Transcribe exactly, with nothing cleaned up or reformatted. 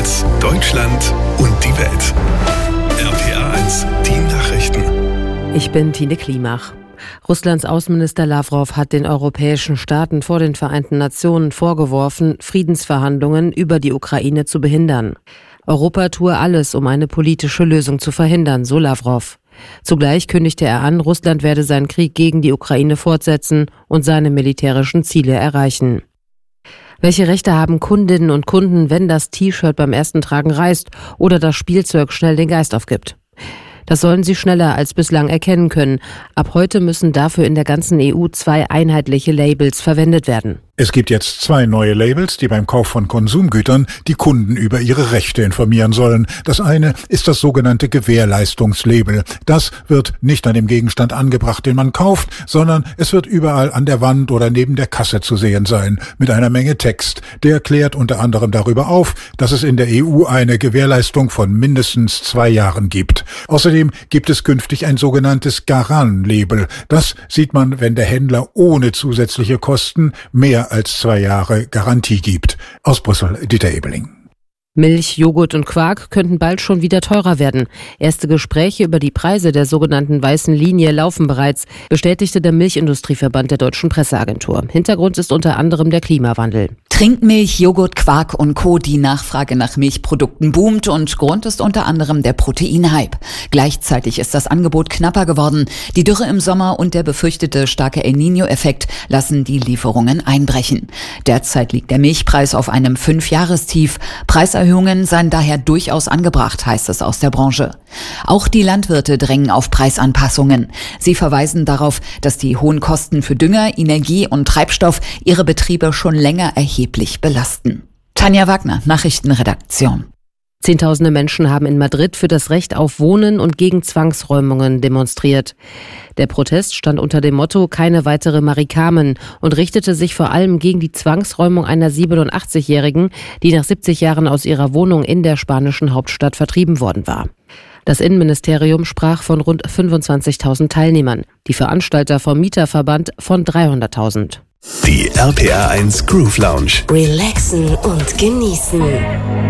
eins, Deutschland und die Welt. R P R eins, die Nachrichten. Ich bin Tine Klimach. Russlands Außenminister Lavrov hat den europäischen Staaten vor den Vereinten Nationen vorgeworfen, Friedensverhandlungen über die Ukraine zu behindern. Europa tue alles, um eine politische Lösung zu verhindern, so Lavrov. Zugleich kündigte er an, Russland werde seinen Krieg gegen die Ukraine fortsetzen und seine militärischen Ziele erreichen. Welche Rechte haben Kundinnen und Kunden, wenn das T-Shirt beim ersten Tragen reißt oder das Spielzeug schnell den Geist aufgibt? Das sollen sie schneller als bislang erkennen können. Ab heute müssen dafür in der ganzen E U zwei einheitliche Labels verwendet werden. Es gibt jetzt zwei neue Labels, die beim Kauf von Konsumgütern die Kunden über ihre Rechte informieren sollen. Das eine ist das sogenannte Gewährleistungslabel. Das wird nicht an dem Gegenstand angebracht, den man kauft, sondern es wird überall an der Wand oder neben der Kasse zu sehen sein, mit einer Menge Text. Der klärt unter anderem darüber auf, dass es in der E U eine Gewährleistung von mindestens zwei Jahren gibt. Außerdem gibt es künftig ein sogenanntes Garan-Label. Das sieht man, wenn der Händler ohne zusätzliche Kosten mehr als zwei Jahre Garantie gibt. Aus Brüssel, Dieter Ebeling. Milch, Joghurt und Quark könnten bald schon wieder teurer werden. Erste Gespräche über die Preise der sogenannten weißen Linie laufen bereits, bestätigte der Milchindustrieverband der Deutschen Presseagentur. Hintergrund ist unter anderem der Klimawandel. Trinkmilch, Joghurt, Quark und Co. Die Nachfrage nach Milchprodukten boomt und Grund ist unter anderem der Proteinhype. Gleichzeitig ist das Angebot knapper geworden. Die Dürre im Sommer und der befürchtete starke El Niño-Effekt lassen die Lieferungen einbrechen. Derzeit liegt der Milchpreis auf einem Fünfjahrestief. Preiserhöhungen seien daher durchaus angebracht, heißt es aus der Branche. Auch die Landwirte drängen auf Preisanpassungen. Sie verweisen darauf, dass die hohen Kosten für Dünger, Energie und Treibstoff ihre Betriebe schon länger erheblich belasten. Tanja Wagner, Nachrichtenredaktion. Zehntausende Menschen haben in Madrid für das Recht auf Wohnen und gegen Zwangsräumungen demonstriert. Der Protest stand unter dem Motto „Keine weitere Mari Carmen" und richtete sich vor allem gegen die Zwangsräumung einer siebenundachtzigjährigen, die nach siebzig Jahren aus ihrer Wohnung in der spanischen Hauptstadt vertrieben worden war. Das Innenministerium sprach von rund fünfundzwanzigtausend Teilnehmern, die Veranstalter vom Mieterverband von dreihunderttausend. Die R P R eins Groove Lounge. Relaxen und genießen.